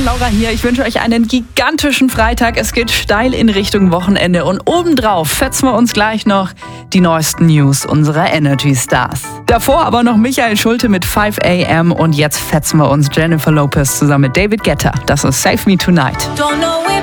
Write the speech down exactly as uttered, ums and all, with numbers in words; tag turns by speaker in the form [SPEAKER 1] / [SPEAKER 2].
[SPEAKER 1] Laura hier. Ich wünsche euch einen gigantischen Freitag. Es geht steil in Richtung Wochenende und obendrauf fetzen wir uns gleich noch die neuesten News unserer Energy Stars. Davor aber noch Michael Schulte mit five a m und jetzt fetzen wir uns Jennifer Lopez zusammen mit David Guetta. Das ist Save Me Tonight.
[SPEAKER 2] Don't know